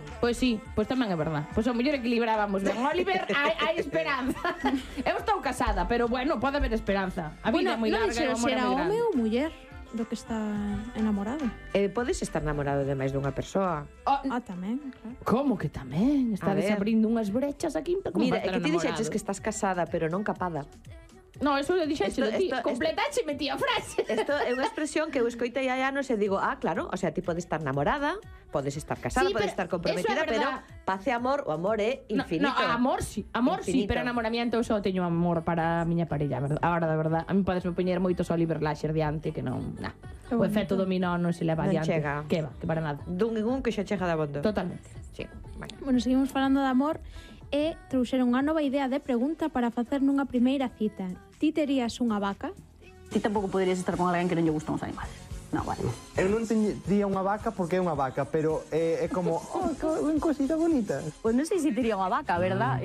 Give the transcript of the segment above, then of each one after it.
Pois sí, pois tamén é verdad. Pois ao mellor equilibrábamos ben. Oliver, hai esperanza. Eu estou casada, pero bueno, pode haber esperanza. A vida é moi larga e o amor é moi grande. Será home ou muller do que está enamorado. Podes estar namorado de máis dunha persoa. Tamén, claro. Como que tamén? Estades abrindo unhas brechas aquí. Mira, é que ti dixeches que estás casada, pero non capada. No, eso le dixéchelo ti. Completache metí a frase. Isto é unha expresión que eu escoitei hai anos e digo, claro, o sea, ti podes estar namorada, podes estar casada, podes estar comprometida, pero paz e amor, o amor é infinito. No, amor sí, pero enamoramiento eu só teño amor para a miña parella, verdad? Agora, da verdad, a mí podesme poñer moitos Oliver Lasher diante que non, o efecto dominó non se leva non diante. Chega. Que va, que para nada. Dun en un que xa chega da bondo. Totalmente. Sí, vale. Bueno, seguimos falando de amor e trouxeron unha nova idea de pregunta para facer nunha primeira cita. Ti terías unha vaca? Ti tampouco poderías estar con alguén que non lle gustan os animales. No, vale. Eu non tería unha vaca porque é unha vaca, pero é como, que cosita bonita. Pois non sei se tería unha vaca, verdad?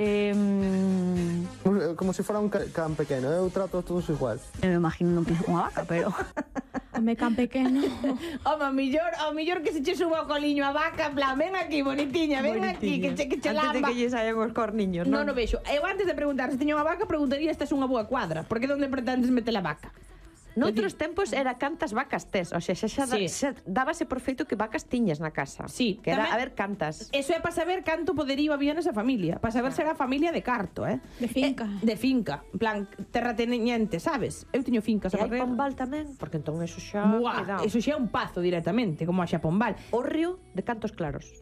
Como se fora un can pequeno, eu trato a todos igual. Eu me imagino non piso unha vaca, pero... Home, can pequeno. Home, ao millor que se che suba o coliño a vaca, en plan, ven aquí, bonitiña, ven aquí, que che lamba. Antes de que lle saian os corniños, non? Non o vexo. Eu antes de preguntar se teño unha vaca, preguntaría esta é unha boa cuadra, porque onde pretendes meter a vaca? Noutros tempos era cantas vacas tes, o sea, xa dábase por feito que vacas tiñas na casa. Sí, que era, a ver, cantas. Eso é para saber canto poderío había nesa familia, para saber se era familia de carto, De finca. De finca, en plan, terrateñente, sabes? Eu teño fincas E a hai barrer. Pombal tamén, porque entón eso xa... Eso xa é un pazo directamente, como a xa Pombal. O río de cantos claros.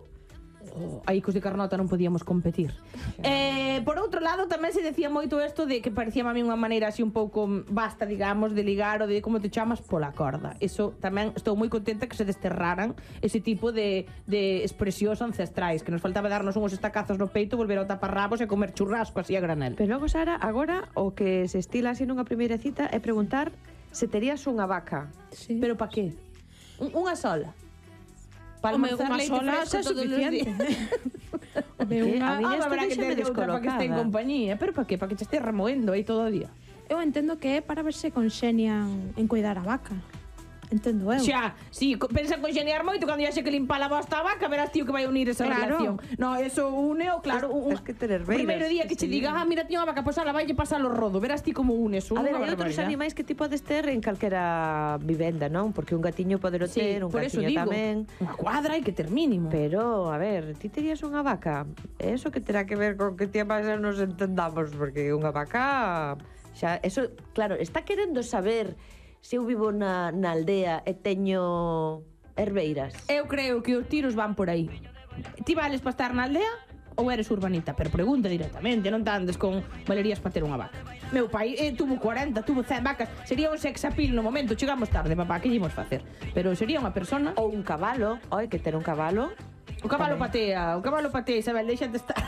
Aí cos de Carnota non podíamos competir. Por outro lado, tamén se decía moito isto de que parecía a mí unha maneira así un pouco basta, digamos, de ligar ou de como te chamas pola corda. Eso tamén estou moi contenta que se desterraran ese tipo de expresións ancestrais, que nos faltaba darnos uns estacazos no peito, volver ao taparrabos e comer churrasco así a granel. Pero logo, Sara, agora o que se estila así nunha primeira cita é preguntar se terías unha vaca. Sí. Pero pa qué? Unha sola? Para almorzar leite fresco todos os días. A miña habrá que ter outra para que este en compañía. Pero para que? Para que te estés remoendo aí todo o día. Eu entendo que é para ver se conxenian en cuidar a vaca. Entendo eu. Xa, si, pensa congeniar moito cando ya xe que limpa a bosta a vaca, verás tío que vai unir esa relación. No, eso une o claro, es que tener beiras. Primeiro día que che diga, mira, tío, a vaca, pois ala, vaille pasar o rodo, verás ti como unes. A ver, hai outros animais que ti podes ter en calquera vivenda, non? Porque un gatiño pode ter, un gatiño tamén. Unha cuadra hai que ter mínimo. Pero, a ver, ti terías unha vaca, eso que terá que ver con que ti máis nos entendamos, porque unha vaca xa, eso, claro, está querendo saber se eu vivo na aldea e teño herbeiras. Eu creo que os tiros van por aí. Ti vales para estar na aldea ou eres urbanita? Pero pregunta directamente, non te andes con valerías para ter unha vaca. Meu pai tuvo 40, tuvo 100 vacas. Sería un sex appeal no momento. Chegamos tarde, papá, que ímos facer? Pero sería unha persona... Ou un cabalo. Hai que ter un cabalo. O cabalo patea, Isabel, deixate estar.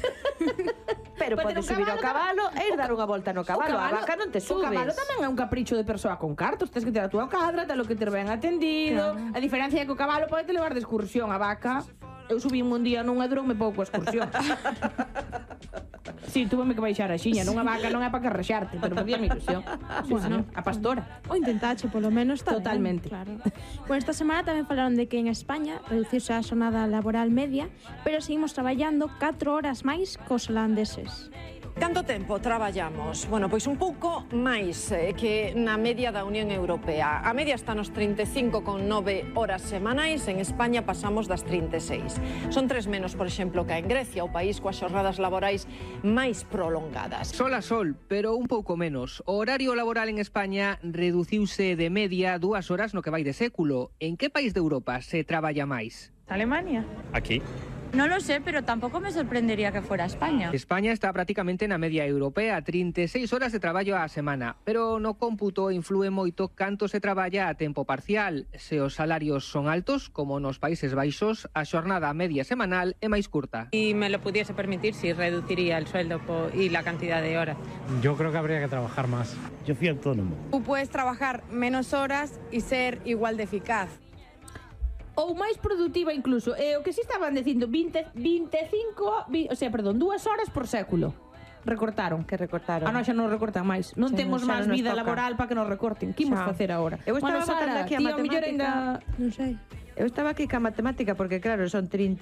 Pero podes subir ao cabalo e ir dar unha volta no cabalo. A vaca non te subes. O cabalo tamén é un capricho de persoa con cartos. Tens que ter a túa cadra, te lo que ter ben atendido. A diferencia é que o cabalo pode te levar de excursión. A vaca, eu subí un día nunha drome pouco a excursión. Sí, túveme que baixar a xiña. Nunha vaca non é para carrexarte, pero podía mi ilusión. Bueno, a pastora. O intentache, polo menos, está totalmente. Claro. Bueno, esta semana tamén falaron de que en España reduciuse a xornada laboral media, pero seguimos traballando 4 horas máis cos holandeses. Canto tempo traballamos? Bueno, pois un pouco máis que na media da Unión Europea. A media está nos 35,9 horas semanais, en España pasamos das 36. Son 3 menos, por exemplo, que en Grecia, o país coas xornadas laborais máis prolongadas. Sol a sol, pero un pouco menos. O horario laboral en España reduciuse de media 2 horas no que vai de século. En que país de Europa se traballa máis? Alemania. Aquí. No lo sé, pero tampoco me sorprendería que fuera España. España está prácticamente na media europea, 36 horas de traballo á semana, pero no cómputo influe moito canto se traballa a tempo parcial. Se os salarios son altos, como nos Países Baixos, a xornada media semanal é máis curta. Si me lo pudiese permitir, sí reduciría el sueldo y la cantidad de horas. Yo creo que habría que trabajar más. Yo fui autónomo. Tú puedes trabajar menos horas y ser igual de eficaz. Ou máis productiva incluso. O que si estaban dicindo 2 horas por século. Recortaron. Que recortaron. Non, xa non recortan máis. Non temos máis vida laboral para que nos recorten. Que imos facer agora? Eu estaba botando aquí a matemática. Non sei. Eu estaba aquí ca matemática porque claro, son 36